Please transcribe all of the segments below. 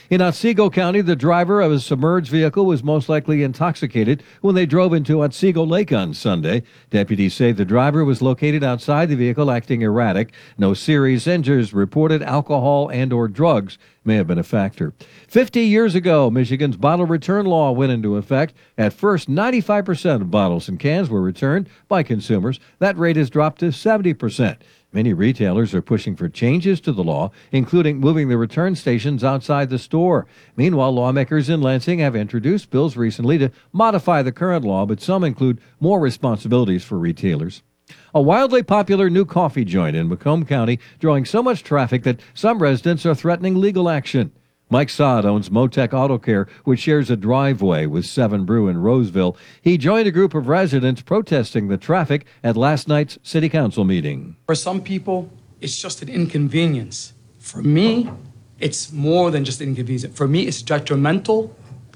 In Otsego County, the driver of a submerged vehicle was most likely intoxicated when they drove into Otsego Lake on Sunday. Deputies say the driver was located outside the vehicle acting erratic. No serious injuries reported. Alcohol and or drugs may have been a factor. 50 years ago, Michigan's bottle return law went into effect. At first, 95% of bottles and cans were returned by consumers. That rate has dropped to 70%. Many retailers are pushing for changes to the law, including moving the return stations outside the store. Meanwhile, lawmakers in Lansing have introduced bills recently to modify the current law, but some include more responsibilities for retailers. A wildly popular new coffee joint in Macomb County drawing so much traffic that some residents are threatening legal action. Mike Saad owns Motec Auto Care, which shares a driveway with 7 Brew in Roseville. He joined a group of residents protesting the traffic at last night's city council meeting. For some people, it's just an inconvenience. For me, it's more than just an inconvenience. For me, it's detrimental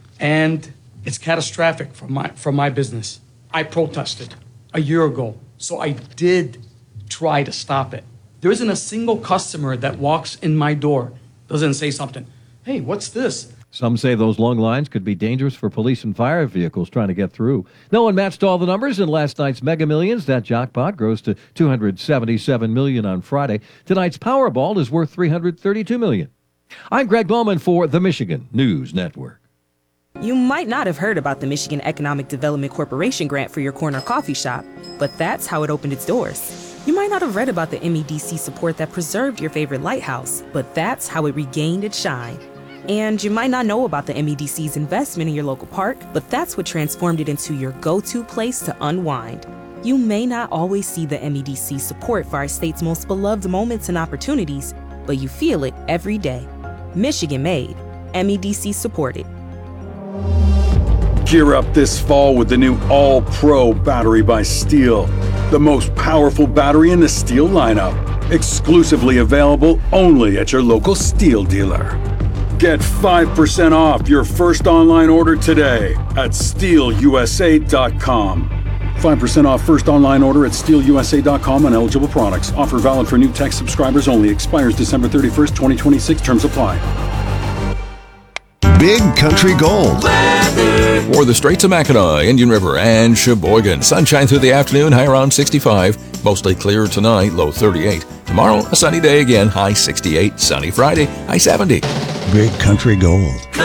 and it's catastrophic for my business. I protested a year ago, so I did try to stop it. There isn't a single customer that walks in my door, doesn't say something. Hey, what's this? Some say those long lines could be dangerous for police and fire vehicles trying to get through. No one matched all the numbers in last night's Mega Millions. That jackpot grows to $277 million on Friday. Tonight's Powerball is worth $332 million. I'm Greg Bowman for the Michigan News Network. You might not have heard about the Michigan Economic Development Corporation grant for your corner coffee shop, but that's how it opened its doors. You might not have read about the MEDC support that preserved your favorite lighthouse, but that's how it regained its shine. And you might not know about the MEDC's investment in your local park, but that's what transformed it into your go-to place to unwind. You may not always see the MEDC support for our state's most beloved moments and opportunities, but you feel it every day. Michigan made, MEDC supported. Gear up this fall with the new All-Pro battery by Steel, the most powerful battery in the Steel lineup, exclusively available only at your local Steel dealer. Get 5% off your first online order today at SteelUSA.com. 5% off first online order at SteelUSA.com on eligible products. Offer valid for new tech subscribers only. Expires December 31st, 2026. Terms apply. Big Country Gold. For the Straits of Mackinac, Indian River, and Sheboygan. Sunshine through the afternoon, high around 65. Mostly clear tonight, low 38. Tomorrow, a sunny day again, high 68. Sunny Friday, high 70. Big Country Gold.